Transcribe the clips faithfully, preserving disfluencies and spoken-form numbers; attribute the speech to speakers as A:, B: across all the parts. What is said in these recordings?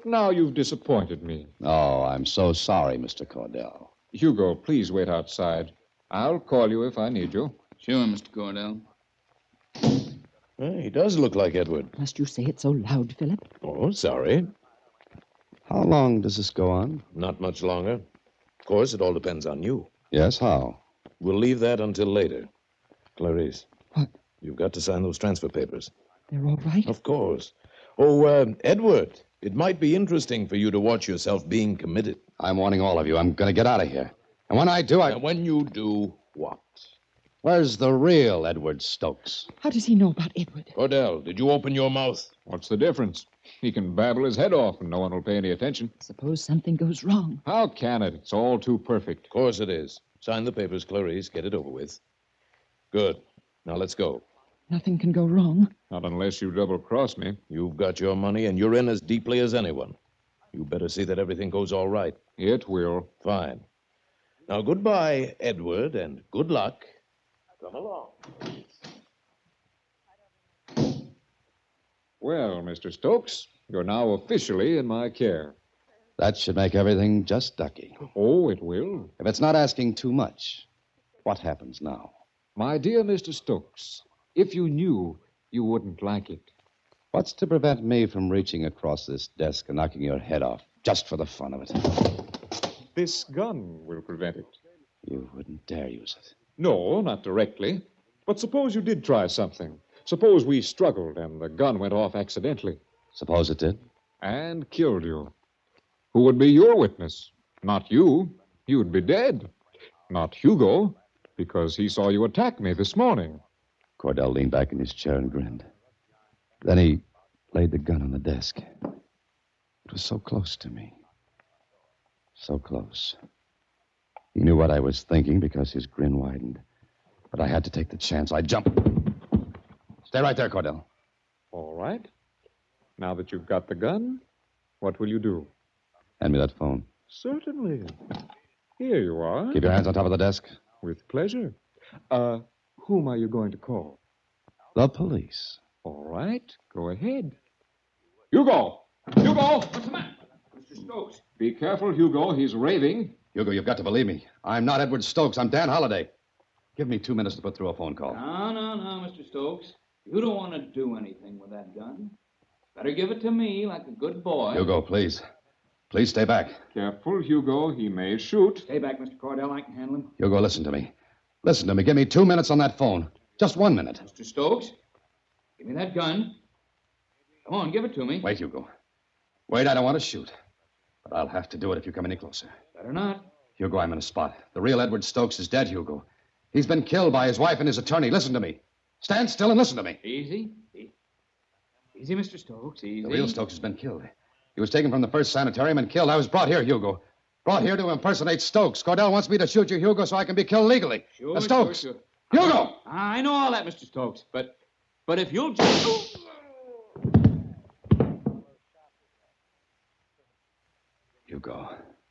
A: now you've disappointed me.
B: Oh, I'm so sorry, Mister Cordell.
A: Hugo, please wait outside. I'll call you if I need you.
C: Sure, Mister Cordell.
D: Well, he does look like Edward.
E: Must you say it so loud, Philip?
D: Oh, sorry.
B: How long does this go on?
D: Not much longer. Of course, it all depends on you.
B: Yes, how?
D: We'll leave that until later. Clarice.
E: What?
D: You've got to sign those transfer papers.
E: They're all right?
D: Of course. Oh, uh, Edward, it might be interesting for you to watch yourself being committed.
B: I'm warning all of you. I'm going to get out of here. And when I do, I...
D: And when you do, what?
B: Where's the real Edward Stokes?
E: How does he know about Edward?
D: Cordell, did you open your mouth?
A: What's the difference? He can babble his head off and no one will pay any attention.
E: Suppose something goes wrong.
A: How can it? It's all too perfect.
D: Of course it is. Sign the papers, Clarice. Get it over with. Good. Now let's go.
E: Nothing can go wrong.
A: Not unless you double-cross me.
D: You've got your money, and you're in as deeply as anyone. You better see that everything goes all right.
A: It will.
D: Fine. Now, goodbye, Edward, and good luck. Come along.
A: Well, Mister Stokes, you're now officially in my care.
B: That should make everything just ducky.
A: Oh, it will.
B: If it's not asking too much, what happens now?
A: My dear Mister Stokes, if you knew, you wouldn't like it.
B: What's to prevent me from reaching across this desk and knocking your head off, just for the fun of it?
A: This gun will prevent it.
B: You wouldn't dare use it.
A: No, not directly. But suppose you did try something. Suppose we struggled and the gun went off accidentally.
B: Suppose it did?
A: And killed you. Who would be your witness? Not you. You'd be dead. Not Hugo, because he saw you attack me this morning.
B: Cordell leaned back in his chair and grinned. Then he laid the gun on the desk. It was so close to me. So close. He knew what I was thinking because his grin widened. But I had to take the chance. I jumped. Stay right there, Cordell.
A: All right. Now that you've got the gun, what will you do?
B: Hand me that phone.
A: Certainly. Here you are.
B: Keep your hands on top of the desk.
A: With pleasure. Uh, whom are you going to call?
B: The police.
A: All right. Go ahead. Hugo! Hugo!
C: What's the matter? Mister Stokes.
A: Be careful, Hugo. He's raving.
B: Hugo, you've got to believe me. I'm not Edward Stokes. I'm Dan Holliday. Give me two minutes to put through a phone call.
C: No, no, no, Mister Stokes. You don't want to do anything with that gun. Better give it to me like a good boy.
B: Hugo, please. Please stay back.
A: Careful, Hugo. He may shoot.
C: Stay back, Mister Cordell. I can handle him.
B: Hugo, listen to me. Listen to me. Give me two minutes on that phone. Just one minute.
C: Mister Stokes, give me that gun. Come on, give it to me.
B: Wait, Hugo. Wait, I don't want to shoot. But I'll have to do it if you come any closer.
C: Better not.
B: Hugo, I'm in a spot. The real Edward Stokes is dead, Hugo. He's been killed by his wife and his attorney. Listen to me. Stand still and listen to me.
C: Easy. E- Easy, Mister Stokes. Easy.
B: The real Stokes has been killed. He was taken from the first sanitarium and killed. I was brought here, Hugo. Brought here to impersonate Stokes. Cordell wants me to shoot you, Hugo, so I can be killed legally.
C: Sure,
B: Uh, Stokes.
C: sure, sure.
B: Hugo!
C: I know all that, Mister Stokes, but but if you'll just...
B: Hugo.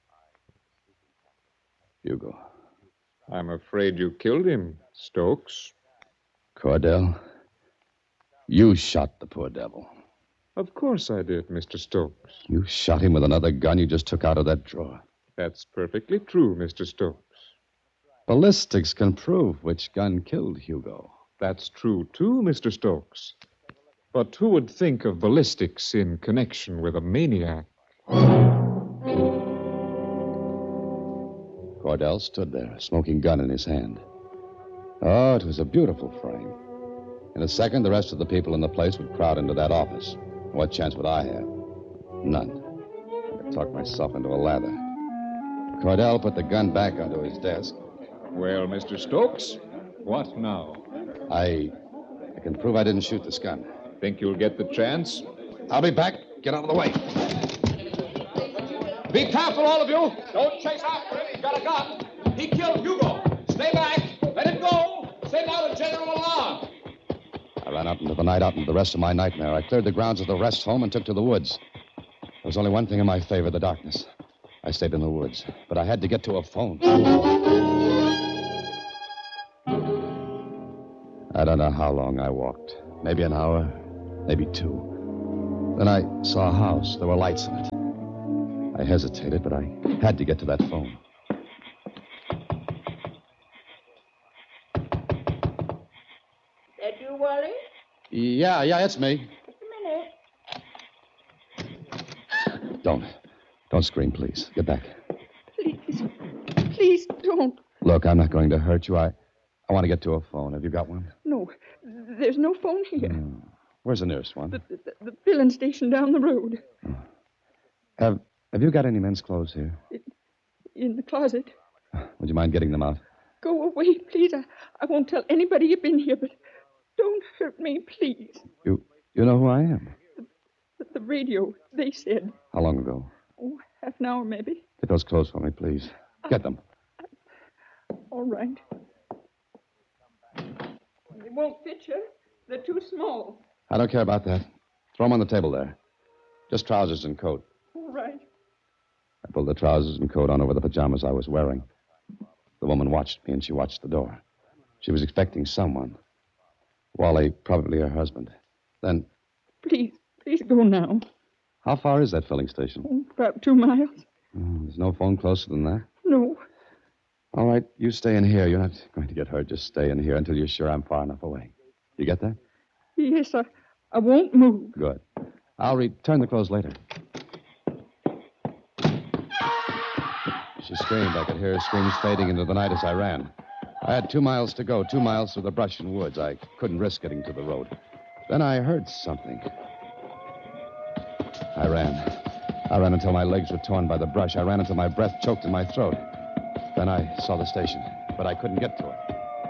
B: Hugo.
A: I'm afraid you killed him, Stokes.
B: Cordell, you shot the poor devil.
A: Of course I did, Mister Stokes.
B: You shot him with another gun you just took out of that drawer.
A: That's perfectly true, Mister Stokes.
B: Ballistics can prove which gun killed Hugo.
A: That's true, too, Mister Stokes. But who would think of ballistics in connection with a maniac?
B: Cordell stood there, a smoking gun in his hand. Oh, it was a beautiful frame. In a second, the rest of the people in the place would crowd into that office. What chance would I have? None. I could talk myself into a lather. Cordell put the gun back onto his desk.
A: Well, Mister Stokes, what now?
B: I... I can prove I didn't shoot this gun.
A: Think you'll get the chance?
B: I'll be back. Get out of the way.
A: Be careful, all of you. Don't chase after him. He's got a gun. He killed Hugo. Stay back. Let it go. Send out a general alarm.
B: I ran out into the night, out into the rest of my nightmare. I cleared the grounds of the rest home and took to the woods. There was only one thing in my favor, the darkness. I stayed in the woods, but I had to get to a phone. I don't know how long I walked. Maybe an hour, maybe two. Then I saw a house. There were lights in it. I hesitated, but I had to get to that phone.
F: That you, Wally?
B: Yeah, yeah, it's me.
F: Just a minute.
B: Don't. Don't scream, please. Get back.
E: Please. Please don't.
B: Look, I'm not going to hurt you. I, I want to get to a phone. Have you got one?
E: No. There's no phone here.
B: Hmm. Where's the nearest one?
E: The, the, the filling station down the road.
B: Have Have you got any men's clothes here?
E: In the closet.
B: Would you mind getting them out?
E: Go away, please. I, I won't tell anybody you've been here, but don't hurt me, please.
B: You You know who I am?
E: The, the radio, they said.
B: How long ago?
E: Oh, half an hour, maybe.
B: Get those clothes for me, please. Get them.
E: All right. They won't fit you. They're too small.
B: I don't care about that. Throw them on the table there. Just trousers and coat.
E: All right.
B: I pulled the trousers and coat on over the pajamas I was wearing. The woman watched me, and she watched the door. She was expecting someone. Wally, probably her husband. Then,
E: Please, please go now.
B: how far is that filling station?
E: Oh, about two miles.
B: Oh, there's no phone closer than that.
E: No.
B: All right, you stay in here. You're not going to get hurt. Just stay in here until you're sure I'm far enough away. You get that?
E: Yes, I, I won't move.
B: Good. I'll return the clothes later. She screamed. I could hear her screams fading into the night as I ran. I had two miles to go, two miles through the brush and woods. I couldn't risk getting to the road. Then I heard something. I ran. I ran until my legs were torn by the brush. I ran until my breath choked in my throat. Then I saw the station, but I couldn't get to it.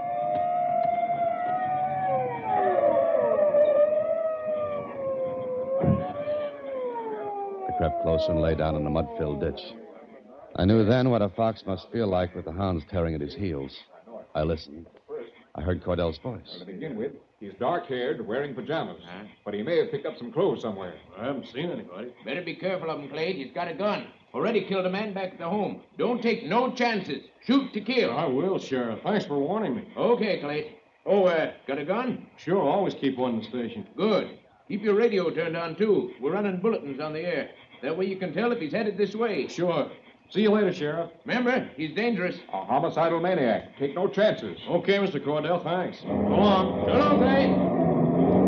B: I crept closer and lay down in a mud-filled ditch. I knew then what a fox must feel like with the hounds tearing at his heels. I listened. I heard Cordell's voice.
A: To begin with, he's dark-haired, wearing pajamas. Huh? But he may have picked up some clothes somewhere.
G: I haven't seen anybody.
C: Better be careful of him, Clade. He's got a gun. Already killed a man back at the home. Don't take no chances. Shoot to kill.
G: I will, Sheriff. Thanks for warning me.
C: Okay, Clade. Oh, uh, got a gun?
G: Sure, always keep one in the station.
C: Good. Keep your radio turned on, too. We're running bulletins on the air. That way you can tell if he's headed this way.
G: Sure. See you later, Sheriff.
C: Remember, he's dangerous.
A: A homicidal maniac. Take no chances.
G: Okay, Mister Cordell, thanks. Go on.
C: So long, Clade.